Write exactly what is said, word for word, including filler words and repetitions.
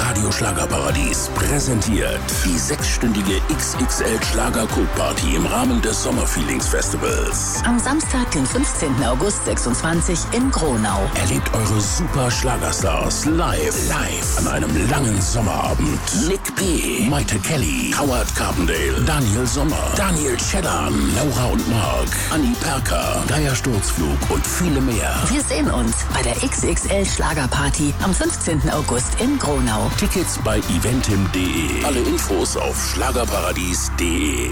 Radio Schlagerparadies präsentiert die sechsstündige X X L Schlager-Cook-Party im Rahmen des Sommerfeelings-Festivals. Am Samstag, den fünfzehnten August sechsundzwanzig in Gronau. Erlebt eure super Schlagerstars live, live an einem langen Sommerabend. Nick P., Maite Kelly, Howard Carpendale, Daniel Sommer, Daniel Cheddar, Laura und Mark, Anni Perka, Geier Sturzflug und viele mehr. Wir sehen uns bei der X X L Schlagerparty am fünfzehnten August in Gronau. Tickets bei eventim punkt de. Alle Infos auf schlagerparadies punkt de.